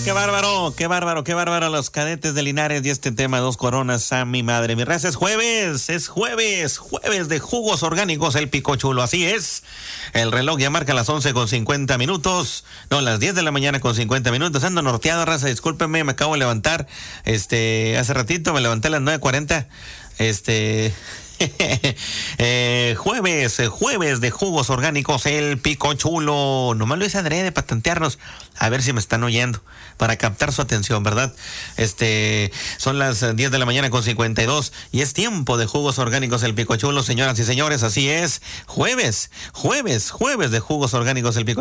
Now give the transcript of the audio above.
Qué bárbaro, qué bárbaro, qué bárbaro los cadetes de Linares y este tema Dos Coronas a mi madre. Mi raza, es jueves de jugos orgánicos el Pico Chulo, así es. El reloj ya marca las 11:50, no, las 10 de la mañana con 50 minutos. Ando norteado, raza, discúlpeme, me acabo de levantar, hace ratito me levanté a las 9:40, jueves de jugos orgánicos el Pico Chulo. Nomás lo hice adrede para tantearnos, a ver si me están oyendo, para captar su atención, ¿verdad? Son las 10 de la mañana con 52 y es tiempo de jugos orgánicos el Pico Chulo, señoras y señores, así es. Jueves de jugos orgánicos el Pico